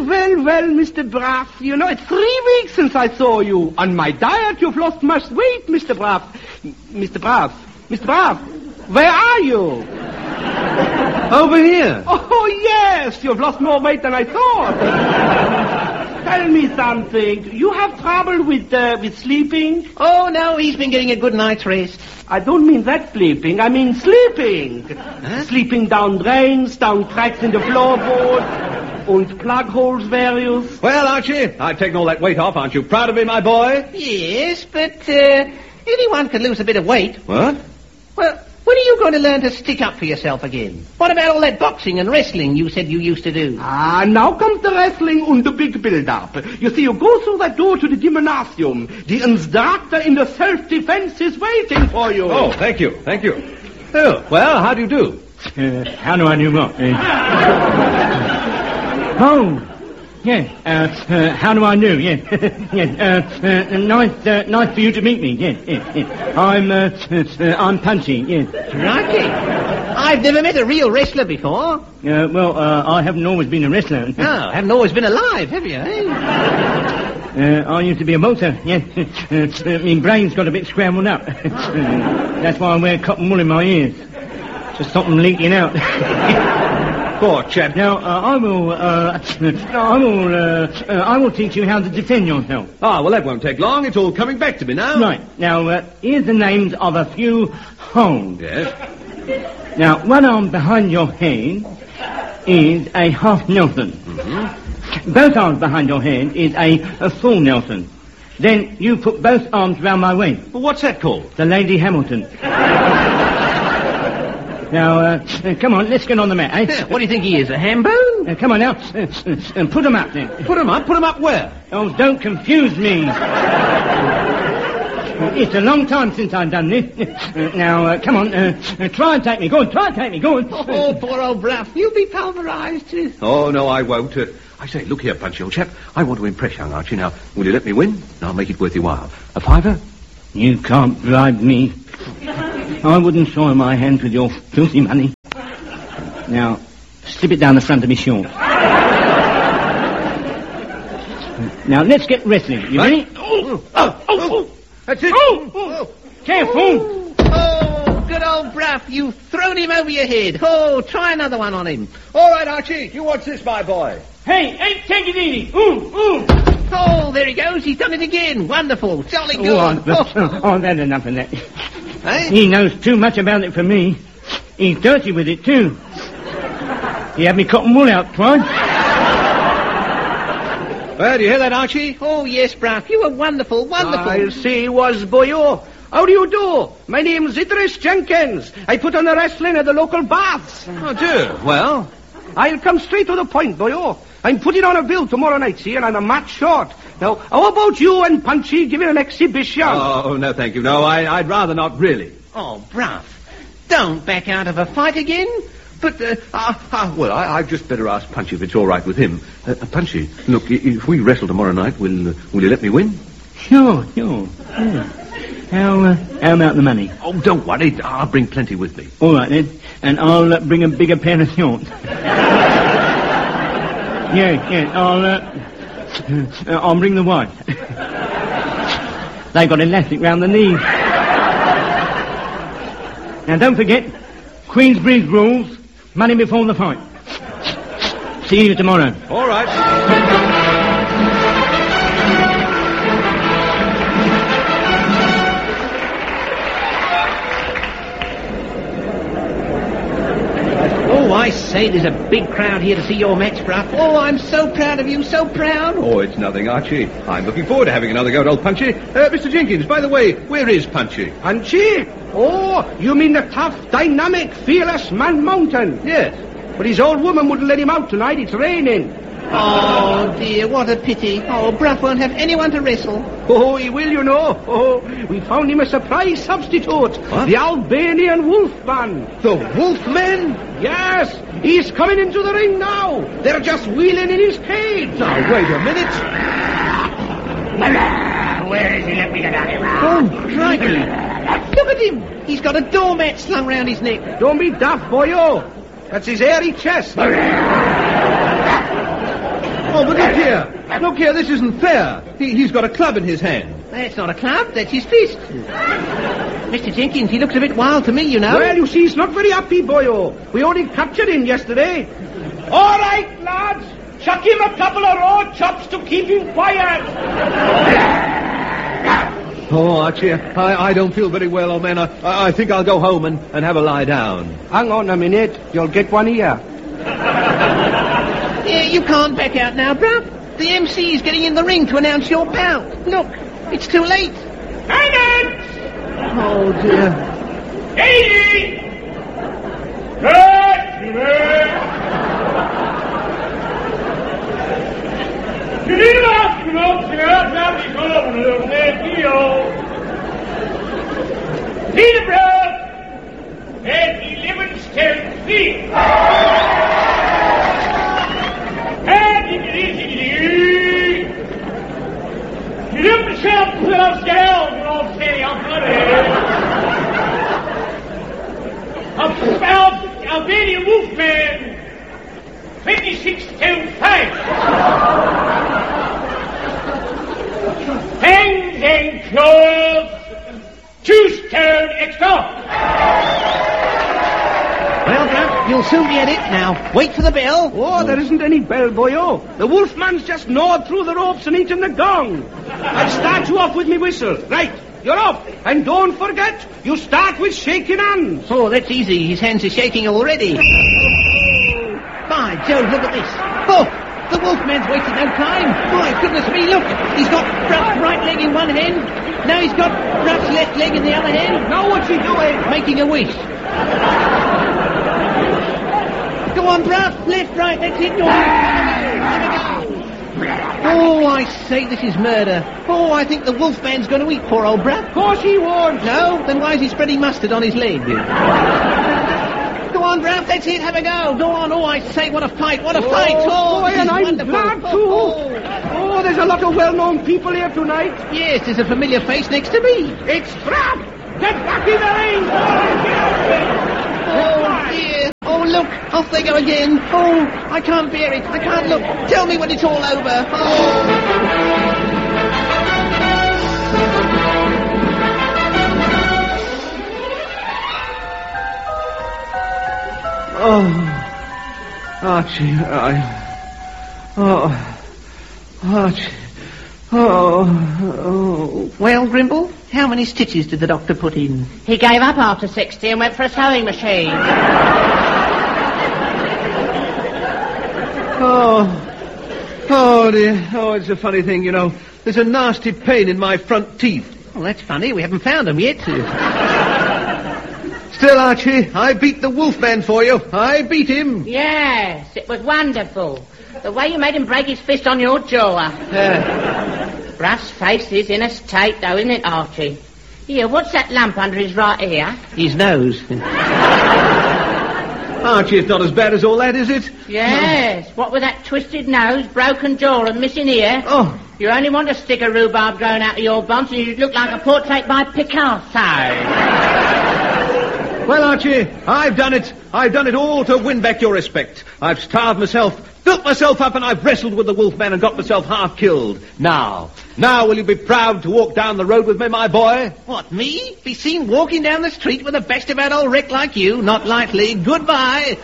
Well, Mr. Braff. You know, it's 3 weeks since I saw you. On my diet, you've lost much weight, Mr. Braff. Mr. Braff, where are you? Over here. Oh, yes, you've lost more weight than I thought. Tell me something. You have trouble with sleeping? Oh, no, he's been getting a good night's rest. I don't mean that sleeping. I mean sleeping. Huh? Sleeping down drains, down cracks in the floorboards, and plug holes various. Well, Archie, I've taken all that weight off. Aren't you proud of me, my boy? Yes, but anyone can lose a bit of weight. What? Well, when are you going to learn to stick up for yourself again? What about all that boxing and wrestling you said you used to do? Now comes the wrestling and the big build-up. You see, you go through that door to the gymnasium. The instructor in the self-defense is waiting for you. Oh, thank you. Oh, well, how do you do? How do I do what? How do I do? Nice for you to meet me. Yes. I'm Punchy. Yes. Crikey. I've never met a real wrestler before. I haven't always been a wrestler. No, haven't always been alive, have you? I used to be a boxer. Yes. My brain's got a bit scrambled up. That's why I wear cotton wool in my ears to stop them leaking out. Poor chap. Now, I will teach you how to defend yourself. Well, that won't take long. It's all coming back to me now. Right. Now, here's the names of a few holds. Yes. Now, one arm behind your head is a half Nelson. Mm-hmm. Both arms behind your head is a full Nelson. Then you put both arms round my waist. Well, what's that called? The Lady Hamilton. Now, come on, let's get on the mat, eh? What do you think he is, a ham bone? Come on now, put him up then. Put him up? Put him up where? Oh, don't confuse me. It's a long time since I've done this. Now, come on, try and take me. Go on, try and take me. Go on. Oh, poor old Braff. You'll be pulverised. Oh, no, I won't. I say, look here, Punchy, old chap. I want to impress young Archie. Now, will you let me win? And I'll make it worth your while. A fiver? You can't bribe me. I wouldn't soil my hands with your filthy money. Now, slip it down the front of me shorts. Now, let's get wrestling. You ready? Oh. That's it. Oh. Careful. Oh, good old Braff. You've thrown him over your head. Oh, try another one on him. All right, Archie. You watch this, my boy. Hey, take it easy. Ooh. Oh, there he goes. He's done it again. Wonderful. Jolly good. That's enough of that. Eh? He knows too much about it for me. He's dirty with it, too. He had me cotton wool out twice. Well, do you hear that, Archie? Oh, yes, Braff. You were wonderful. I'll see was boyo. How do you do? My name's Idris Jenkins. I put on the wrestling at the local baths. Oh, dear. Well? I'll come straight to the point, boyo. I'm putting on a bill tomorrow night, see, and I'm a match short. Now, how about you and Punchy giving an exhibition? Oh, no, thank you. No, I'd rather not, really. Oh, Braff, don't back out of a fight again. But, well, I'd just better ask Punchy if it's all right with him. Punchy, look, if we wrestle tomorrow night, will you let me win? Sure. How about the money? Oh, don't worry. I'll bring plenty with me. All right, then. And I'll bring a bigger pair of shorts. Yeah, I'll bring the wife. They got elastic round the knees. Now, don't forget, Queensbridge rules, money before the fight. See you tomorrow. All right. I say, there's a big crowd here to see your match, Braff. Oh, I'm so proud of you, so proud. Oh, it's nothing, Archie. I'm looking forward to having another go at old Punchy. Mr. Jenkins, by the way, where is Punchy? Punchy? Oh, you mean the tough, dynamic, fearless Man Mountain? Yes. But his old woman wouldn't let him out tonight. It's raining. Oh, dear, what a pity. Oh, Braff won't have anyone to wrestle. Oh, he will, you know. Oh, we found him a surprise substitute. What? The Albanian Wolfman. The Wolfman? Yes, he's coming into the ring now. They're just wheeling in his cage. Now, wait a minute. Where is he? Let me get at him. Oh, crikey. Look at him. He's got a doormat slung round his neck. Don't be daft, boyo. That's his hairy chest. Oh, Oh, but look here. Look here, this isn't fair. He's got a club in his hand. That's not a club, that's his fist. Mr. Jenkins, he looks a bit wild to me, you know. Well, you see, he's not very happy, boyo. We only captured him yesterday. All right, lads. Chuck him a couple of raw chops to keep him quiet. Oh, Archie, I don't feel very well, old man. I think I'll go home and have a lie down. Hang on a minute. You'll get one here. Yeah, you can't back out now, bruv. The MC is getting in the ring to announce your bout. Look, it's too late. Silence! Oh, dear. Hey! Peterborough at 11 stone feet. And it is you look yourself put us down, you know, say, I'm a Albanian Wolfman, 26 stone 5. Hands and claws, 2 stone extra. Well, bruv, you'll soon be at it now. Wait for the bell. Oh, there isn't any bell, boyo. The wolfman's just gnawed through the ropes and eaten the gong. I'll start you off with me whistle. Right, you're off. And don't forget, you start with shaking hands. Oh, that's easy. His hands are shaking already. By Jove, look at this. Oh, the wolfman's wasted no time. My goodness me, look. He's got Bruff's right leg in one hand. Now he's got Bruff's left leg in the other hand. Now what's he doing? Making a wish. Go on, Bruff. Left, right, that's it. Go on. Oh, I say, this is murder. Oh, I think the wolfman's going to eat poor old Bruff. Of course he won't. No? Then why is he spreading mustard on his leg? Go on, Bruff, that's it, have a go. Go on, oh, I say, what a fight, what a fight. Oh, boy, this and is I'm wonderful. glad too. Oh, there's a lot of well-known people here tonight. Yes, there's a familiar face next to me. It's Bruff! Get back in the ring! Oh, dear. Oh, look, off they go again. Oh, I can't bear it. I can't look. Tell me when it's all over. Oh, Archie, Archie. Oh. Well, Grimble, how many stitches did the doctor put in? He gave up after 60 and went for a sewing machine. Oh, dear. Oh, it's a funny thing, you know. There's a nasty pain in my front teeth. Well, that's funny. We haven't found them yet. Still, Archie, I beat the wolfman for you. I beat him. Yes, it was wonderful. The way you made him break his fist on your jaw. Ruff's face is in a state, though, isn't it, Archie? Here, what's that lump under his right ear? His nose. Archie, it's not as bad as all that, is it? Yes, what with that twisted nose, broken jaw and missing ear. Oh. You only want a stick of rhubarb growing out of your bonds and you'd look like a portrait by Picasso. Well, Archie, I've done it. I've done it all to win back your respect. I've starved myself, built myself up, and I've wrestled with the wolfman and got myself half killed. Now will you be proud to walk down the road with me, my boy? What, me? Be seen walking down the street with a best-about old wreck like you? Not likely. Goodbye.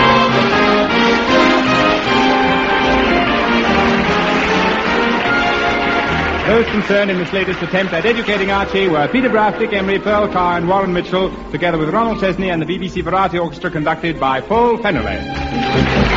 Those concerned in this latest attempt at educating Archie were Peter Braff, Dick Emery, Pearl Carr and Warren Mitchell, together with Ronald Chesney and the BBC Variety Orchestra conducted by Paul Fennerley.